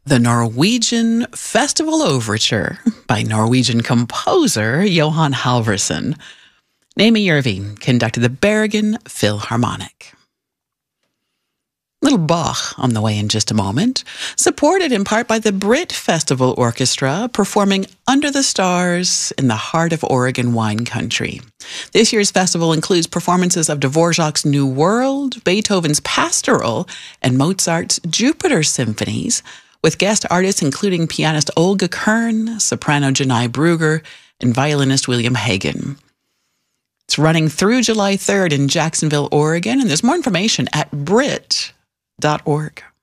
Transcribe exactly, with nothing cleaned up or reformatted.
The Norwegian Festival Overture by Norwegian composer Johan Halvorsen. Naomi Jervi conducted the Bergen Philharmonic. Little Bach on the way in just a moment, supported in part by the Brit Festival Orchestra, performing Under the Stars in the heart of Oregon wine country. This year's festival includes performances of Dvorak's New World, Beethoven's Pastoral, and Mozart's Jupiter symphonies, with guest artists including pianist Olga Kern, soprano Janai Brugger, and violinist William Hagen. It's running through July third in Jacksonville, Oregon, and there's more information at brit dot org.